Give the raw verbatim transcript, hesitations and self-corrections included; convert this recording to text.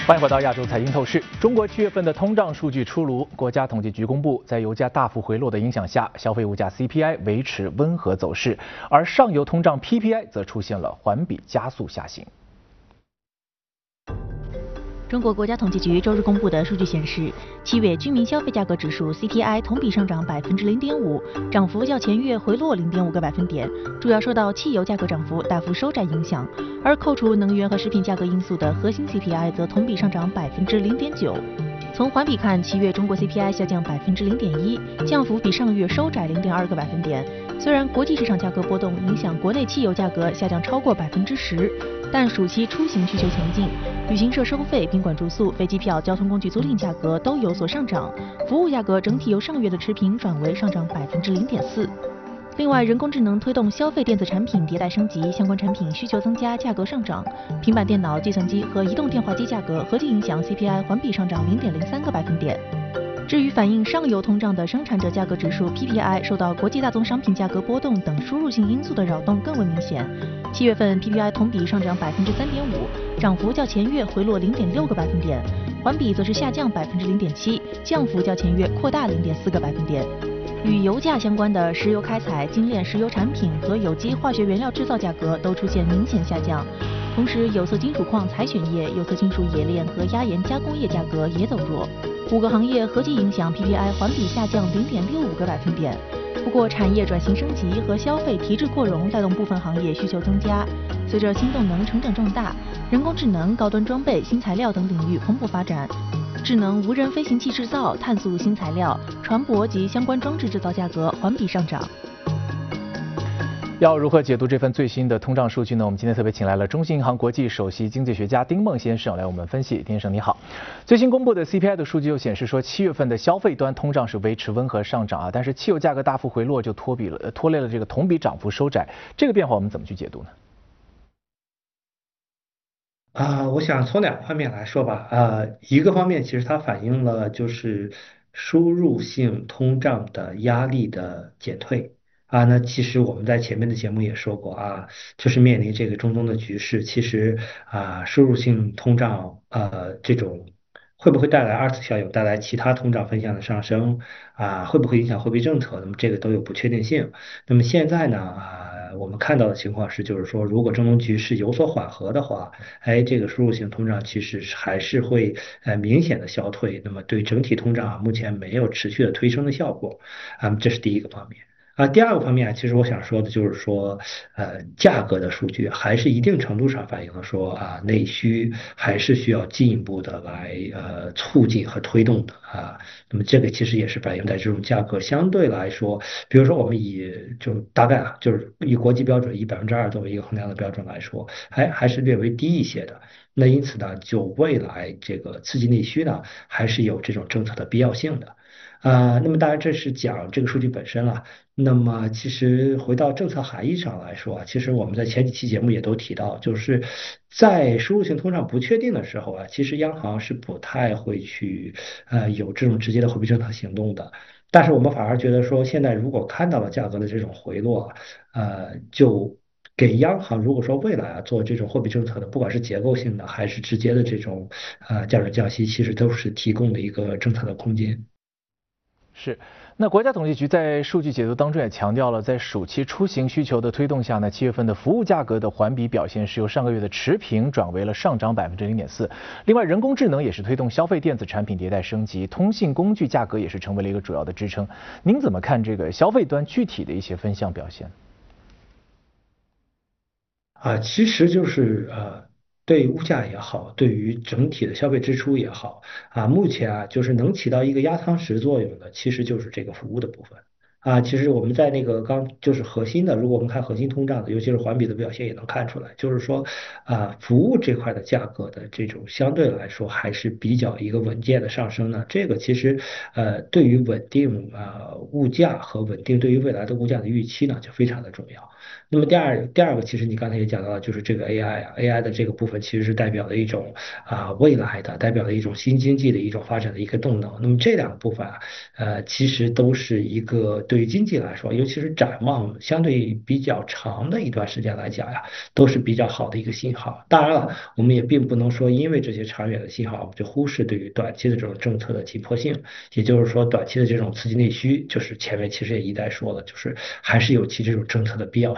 欢迎回到亚洲财经透视。中国七月份的通胀数据出炉，国家统计局公布，在油价大幅回落的影响下，消费物价 C P I 维持温和走势，而上游通胀 P P I 则出现了环比加速下行。 中国国家统计局周日公布的数据显示，七月居民消费价格指数 C P I 同比上涨百分之零点五，涨幅较前月回落零点五个百分点，主要受到汽油价格涨幅大幅收窄影响。而扣除能源和食品价格因素的核心 C P I 则同比上涨百分之零点九。从环比看，七月中国 C P I 下降百分之零点一，降幅比上月收窄零点二个百分点。虽然国际市场价格波动影响国内汽油价格下降超过百分之十，但暑期出行需求强劲，旅行社收费、宾馆住宿、飞机票、交通工具租赁价格都有所上涨，服务价格整体由上月的持平转为上涨百分之零点四。另外，人工智能推动消费电子产品迭代升级，相关产品需求增加，价格上涨。平板电脑、计算机和移动电话机价格合计影响 C P I 环比上涨零点零三个百分点。至于反映上游通胀的生产者价格指数 P P I， 受到国际大宗商品价格波动等输入性因素的扰动更为明显。七月份 P P I 同比上涨百分之三点五，涨幅较前月回落零点六个百分点，环比则是下降百分之零点七，降幅较前月扩大零点四个百分点。与油价相关的石油开采、精炼石油产品和有机化学原料制造价格都出现明显下降，同时有色金属矿采选业、有色金属冶炼和压延加工业价格也走弱。五个行业合计影响 P P I 环比下降零点六五个百分点。不过，产业转型升级和消费提质扩容带动部分行业需求增加。随着新动能成长壮大，人工智能、高端装备、新材料等领域蓬勃发展。智能无人飞行器制造、碳素新材料、船舶及相关装置制造价格环比上涨。 要如何解读这份最新的通胀数据呢？我们今天特别请来了中信银行国际首席经济学家丁梦先生来我们分析。丁先生你好，最新公布的 C P I 的数据又显示说，七月份的消费端通胀是维持温和上涨啊，但是汽油价格大幅回落就拖比了拖累了这个同比涨幅收窄，这个变化我们怎么去解读呢？ 啊、呃，我想从两个方面来说吧。呃，一个方面其实它反映了就是输入性通胀的压力的减退啊。那其实我们在前面的节目也说过啊，就是面临这个中东的局势，其实啊，输入性通胀呃这种会不会带来二次效应，带来其他通胀分项的上升啊，会不会影响货币政策？那么这个都有不确定性。那么现在呢啊。我们看到的情况是，就是说，如果中东局势有所缓和的话，哎，这个输入性通胀其实还是会呃明显的消退，那么对整体通胀啊，目前没有持续的推升的效果，啊，这是第一个方面。啊，第二个方面啊，其实我想说的就是说，呃，价格的数据还是一定程度上反映了说啊，内需还是需要进一步的来呃促进和推动的啊。那么这个其实也是反映在这种价格相对来说，比如说我们以就大概啊，就是以国际标准以百分之二作为一个衡量的标准来说，还还是略为低一些的。那因此呢，就未来这个刺激内需呢，还是有这种政策的必要性的。啊、呃，那么当然这是讲这个数据本身了。那么其实回到政策含义上来说啊，其实我们在前几期节目也都提到，就是在输入性通胀不确定的时候啊，其实央行是不太会去呃有这种直接的货币政策行动的。但是我们反而觉得说，现在如果看到了价格的这种回落，呃，就给央行如果说未来啊做这种货币政策的，不管是结构性的还是直接的这种呃降准降息，其实都是提供的一个政策的空间。 是，那国家统计局在数据解读当中也强调了，在暑期出行需求的推动下呢，七月份的服务价格的环比表现是由上个月的持平转为了上涨百分之零点四。另外，人工智能也是推动消费电子产品迭代升级，通信工具价格也是成为了一个主要的支撑。您怎么看这个消费端具体的一些分项表现？ 啊，其实就是呃，对物价也好，对于整体的消费支出也好，啊，目前啊，就是能起到一个压舱石作用的，其实就是这个服务的部分。啊，其实我们在那个刚就是核心的，如果我们看核心通胀的，尤其是环比的表现也能看出来，就是说，啊，服务这块的价格的这种相对来说还是比较一个稳健的上升呢。这个其实呃，对于稳定啊物价和稳定对于未来的物价的预期呢，就非常的重要。那么第二第二个，其实你刚才也讲到了，就是这个 A I 啊，A I 的这个部分其实是代表了一种啊未来的，代表了一种新经济的一种发展的一个动能。那么这两个部分啊，呃，其实都是一个对于经济来说，尤其是展望相对比较长的一段时间来讲呀，都是比较好的一个信号。当然了，我们也并不能说因为这些长远的信号，我们就忽视对于短期的这种政策的紧迫性。也就是说，短期的这种刺激内需，就是前面其实也一再说了，就是还是有其这种政策的必要。